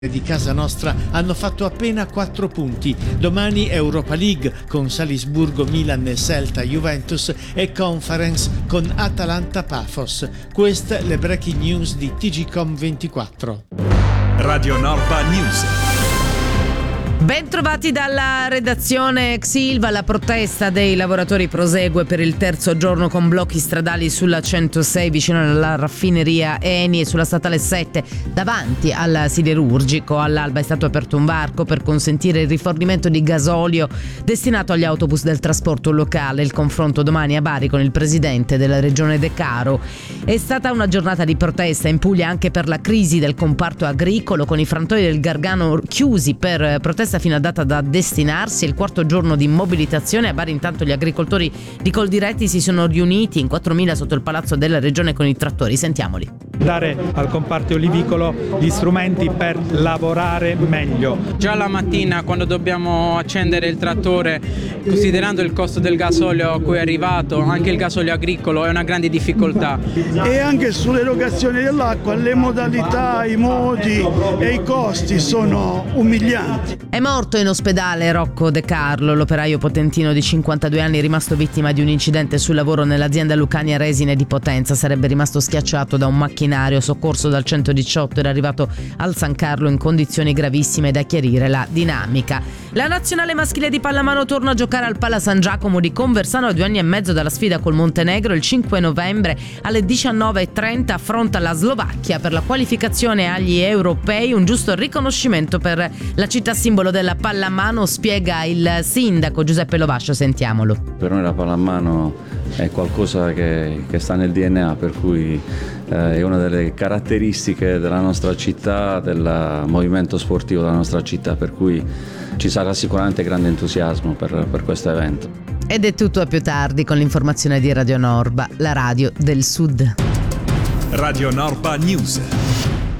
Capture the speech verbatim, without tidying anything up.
di casa nostra hanno fatto appena quattro punti. Domani Europa League con Salisburgo, Milan, Celta, Juventus e Conference con Atalanta Pafos. Queste le breaking news di T G Com ventiquattro. Radio Norpa News. Ben trovati dalla redazione. Xilva, la protesta dei lavoratori prosegue per il terzo giorno con blocchi stradali sulla centosei vicino alla raffineria Eni e sulla statale sette davanti al siderurgico. All'alba è stato aperto un varco per consentire il rifornimento di gasolio destinato agli autobus del trasporto locale. Il confronto domani a Bari con il presidente della regione De Caro. È stata una giornata di protesta in Puglia anche per la crisi del comparto agricolo, con i frantoi del Gargano chiusi per protesta fino a data da destinarsi. Il quarto giorno di mobilitazione a Bari. Intanto gli agricoltori di Coldiretti si sono riuniti in quattromila sotto il palazzo della regione con i trattori. Sentiamoli. Dare al comparto olivicolo gli strumenti per lavorare meglio. Già la mattina, quando dobbiamo accendere il trattore, considerando il costo del gasolio a cui è arrivato, anche il gasolio agricolo è una grande difficoltà. E anche sull'erogazione dell'acqua le modalità, i modi e i costi sono umilianti. È morto in ospedale Rocco De Carlo, l'operaio potentino di cinquantadue anni rimasto vittima di un incidente sul lavoro nell'azienda Lucania Resine di Potenza. Sarebbe rimasto schiacciato da un macchinario. Soccorso dal centodiciotto, era arrivato al San Carlo in condizioni gravissime. Da chiarire la dinamica. La nazionale maschile di pallamano torna a giocare al Pala San Giacomo di Conversano a due anni e mezzo dalla sfida col Montenegro. Il cinque novembre alle diciannove e trenta affronta la Slovacchia per la qualificazione agli europei. Un giusto riconoscimento per la città simbolo della pallamano, spiega il sindaco Giuseppe Lovascio. Sentiamolo. Per noi la pallamano è qualcosa che, che sta nel D N A, per cui eh, è una delle caratteristiche della nostra città, del movimento sportivo della nostra città, per cui ci sarà sicuramente grande entusiasmo per, per questo evento. Ed è tutto, a più tardi con l'informazione di Radio Norba, la radio del Sud. Radio Norpa News.